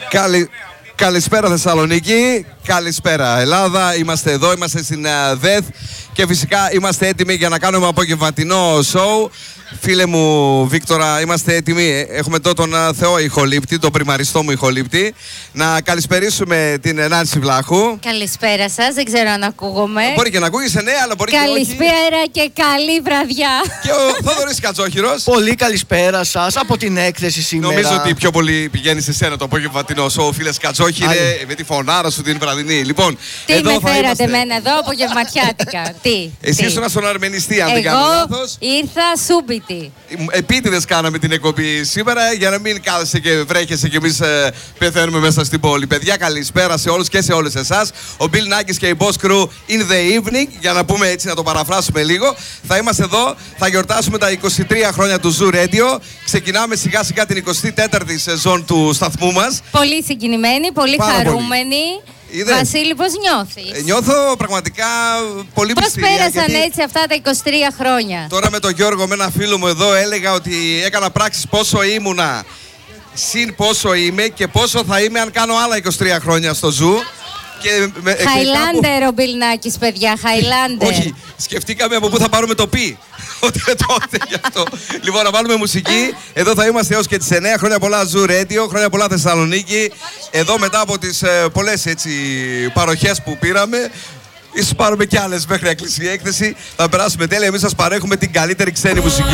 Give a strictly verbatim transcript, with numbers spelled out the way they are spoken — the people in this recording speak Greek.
Καλη... Καλησπέρα Θεσσαλονίκη, καλησπέρα Ελλάδα, είμαστε εδώ, είμαστε στην uh, ΔΕΘ και φυσικά είμαστε έτοιμοι για να κάνουμε απογευματινό σοου. Φίλε μου Βίκτορα, είμαστε έτοιμοι, έχουμε εδώ τον uh, Θεό ηχολήπτη, τον πριμαριστό μου ηχολήπτη. Να καλησπερίσουμε την Νάνση Βλάχου. Καλησπέρα σας, δεν ξέρω αν ακούγομαι. Μπορεί και να ακούγεσαι, ναι, αλλά μπορεί καλησπέρα και όχι. Και καλή βραδιά. Και ο Θόδωρης Κατζόχυρος. Πολύ καλησπέρα σας από την έκθεση σήμερα. Νομίζω ότι πιο πολύ πηγαίνει σε σένα το απογευματινό σοου, φίλες Κατζόχυρε, με τη φωνάρα σου την βραδινή. Λοιπόν, τι εδώ με θα φέρατε είμαστε... εμένα εδώ απογευματιάτικα. Τι. Εσύ τι. ήσουν στον Αρμενιστή, αν δεν κάνω Εγώ λάθος. ήρθα σούμπιτι. Επίτηδες κάναμε την εκπομπή σήμερα για να μην κάθεσαι και βρέχεσαι και εμείς ε, πεθαίνουμε μέσα στην πόλη. Παιδιά, καλησπέρα σε όλους και σε όλες εσάς. Ο Bill Nackis και η Boss Crew in the evening, για να πούμε έτσι, να το παραφράσουμε λίγο. Θα είμαστε εδώ, θα γιορτάσουμε τα είκοσι τρία χρόνια του Zoo Radio. Ξεκινάμε σιγά σιγά την εικοστή τέταρτη σεζόν του σταθμού μας. Πολύ συγκινημένη, πολύ Πάρα χαρούμενη. Πολύ. Είδες? Βασίλη, πώς νιώθεις? Ε, νιώθω πραγματικά πολύ πώς μυστήρια. πέρασαν γιατί... έτσι αυτά τα είκοσι τρία χρόνια? Τώρα με τον Γιώργο, με ένα φίλο μου εδώ, έλεγα ότι έκανα πράξεις πόσο ήμουνα, συν πόσο είμαι και πόσο θα είμαι αν κάνω άλλα είκοσι τρία χρόνια στο Ζου. Χαϊλάντερ ο Bill Nackis, παιδιά, Χαϊλάντερ. Όχι, σκεφτήκαμε από πού θα πάρουμε το πι. Ότι τότε γι' αυτό. Λοιπόν, να βάλουμε μουσική. Εδώ θα είμαστε έως και τις εννιά. Χρόνια πολλά Zoo Radio, χρόνια πολλά Θεσσαλονίκη. Εδώ μετά από τις ε, πολλές έτσι παροχές που πήραμε, ίσως πάρουμε κι άλλες μέχρι να κλείσει η έκθεση. Θα περάσουμε τέλεια. Εμείς σας παρέχουμε την καλύτερη ξένη μουσική.